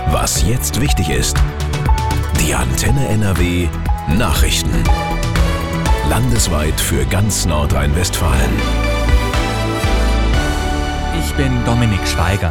Was jetzt wichtig ist. Die Antenne NRW Nachrichten. Landesweit für ganz Nordrhein-Westfalen. Ich bin Dominik Schweiger.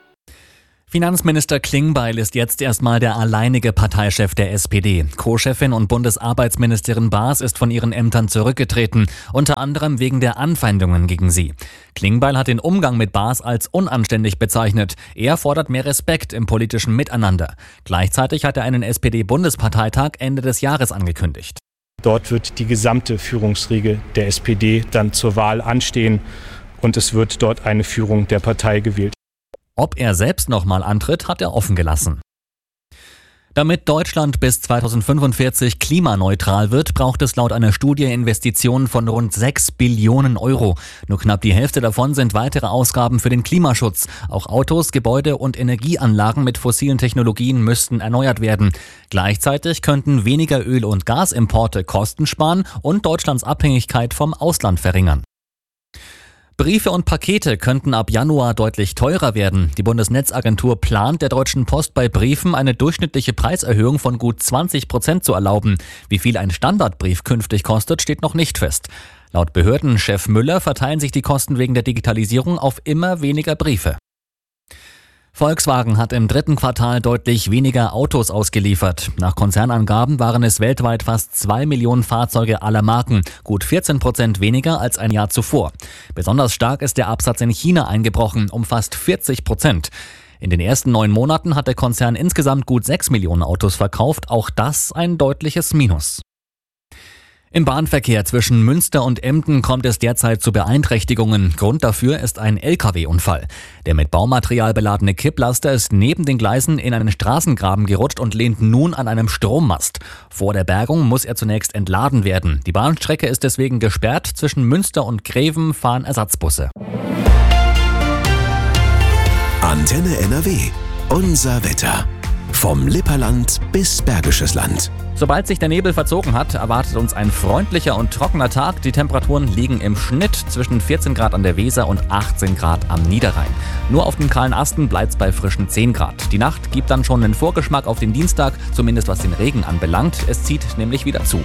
Finanzminister Klingbeil ist jetzt erstmal der alleinige Parteichef der SPD. Co-Chefin und Bundesarbeitsministerin Baas ist von ihren Ämtern zurückgetreten, unter anderem wegen der Anfeindungen gegen sie. Klingbeil hat den Umgang mit Baas als unanständig bezeichnet. Er fordert mehr Respekt im politischen Miteinander. Gleichzeitig hat er einen SPD-Bundesparteitag Ende des Jahres angekündigt. Dort wird die gesamte Führungsriege der SPD dann zur Wahl anstehen und es wird dort eine Führung der Partei gewählt. Ob er selbst nochmal antritt, hat er offen gelassen. Damit Deutschland bis 2045 klimaneutral wird, braucht es laut einer Studie Investitionen von rund 6 Billionen Euro. Nur knapp die Hälfte davon sind weitere Ausgaben für den Klimaschutz. Auch Autos, Gebäude und Energieanlagen mit fossilen Technologien müssten erneuert werden. Gleichzeitig könnten weniger Öl- und Gasimporte Kosten sparen und Deutschlands Abhängigkeit vom Ausland verringern. Briefe und Pakete könnten ab Januar deutlich teurer werden. Die Bundesnetzagentur plant, der Deutschen Post bei Briefen eine durchschnittliche Preiserhöhung von gut 20% zu erlauben. Wie viel ein Standardbrief künftig kostet, steht noch nicht fest. Laut Behördenchef Müller verteilen sich die Kosten wegen der Digitalisierung auf immer weniger Briefe. Volkswagen hat im dritten Quartal deutlich weniger Autos ausgeliefert. Nach Konzernangaben waren es weltweit fast 2 Millionen Fahrzeuge aller Marken, gut 14% weniger als ein Jahr zuvor. Besonders stark ist der Absatz in China eingebrochen, um fast 40%. In den ersten 9 Monaten hat der Konzern insgesamt gut 6 Millionen Autos verkauft, auch das ein deutliches Minus. Im Bahnverkehr zwischen Münster und Emden kommt es derzeit zu Beeinträchtigungen. Grund dafür ist ein Lkw-Unfall. Der mit Baumaterial beladene Kipplaster ist neben den Gleisen in einen Straßengraben gerutscht und lehnt nun an einem Strommast. Vor der Bergung muss er zunächst entladen werden. Die Bahnstrecke ist deswegen gesperrt. Zwischen Münster und Greven fahren Ersatzbusse. Antenne NRW. Unser Wetter. Vom Lipperland bis Bergisches Land. Sobald sich der Nebel verzogen hat, erwartet uns ein freundlicher und trockener Tag. Die Temperaturen liegen im Schnitt zwischen 14 Grad an der Weser und 18 Grad am Niederrhein. Nur auf den kahlen Asten bleibt es bei frischen 10 Grad. Die Nacht gibt dann schon einen Vorgeschmack auf den Dienstag, zumindest was den Regen anbelangt. Es zieht nämlich wieder zu.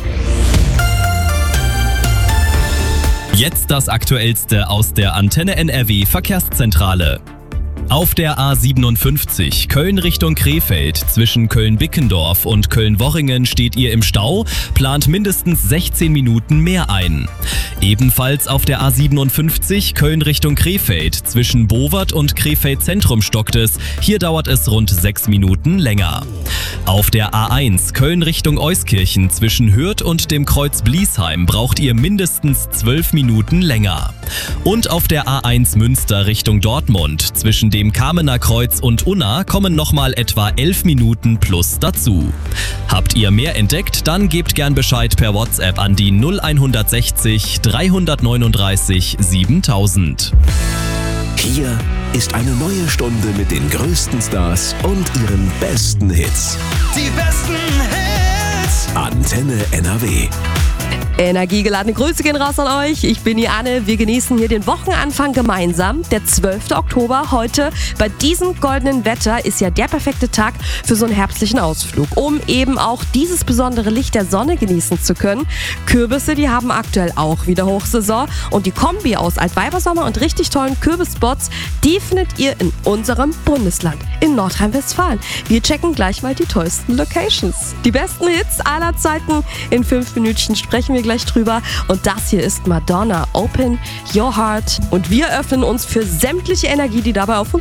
Jetzt das Aktuellste aus der Antenne NRW Verkehrszentrale. Auf der A57 Köln Richtung Krefeld zwischen Köln-Bickendorf und Köln-Worringen steht ihr im Stau, plant mindestens 16 Minuten mehr ein. Ebenfalls auf der A57 Köln Richtung Krefeld zwischen Bowert und Krefeld Zentrum stockt es, hier dauert es rund 6 Minuten länger. Auf der A1 Köln Richtung Euskirchen zwischen Hürth und dem Kreuz Bliesheim braucht ihr mindestens 12 Minuten länger. Und auf der A1 Münster Richtung Dortmund zwischen dem Kamener Kreuz und Unna kommen nochmal etwa 11 Minuten plus dazu. Habt ihr mehr entdeckt, dann gebt gern Bescheid per WhatsApp an die 0160 339 7000. Hier ist eine neue Stunde mit den größten Stars und ihren besten Hits. Die besten Hits. Antenne NRW. Energiegeladene Grüße gehen raus an euch. Ich bin die Anne. Wir genießen hier den Wochenanfang gemeinsam. Der 12. Oktober heute. Bei diesem goldenen Wetter ist ja der perfekte Tag für so einen herbstlichen Ausflug, um eben auch dieses besondere Licht der Sonne genießen zu können. Kürbisse, die haben aktuell auch wieder Hochsaison. Und die Kombi aus Altweibersommer und richtig tollen Kürbisspots, die findet ihr in unserem Bundesland, in Nordrhein-Westfalen. Wir checken gleich mal die tollsten Locations. Die besten Hits aller Zeiten. In 5 Minütchen sprechen wir gleich drüber. Und das hier ist Madonna, Open Your Heart. Und wir öffnen uns für sämtliche Energie, die dabei auf uns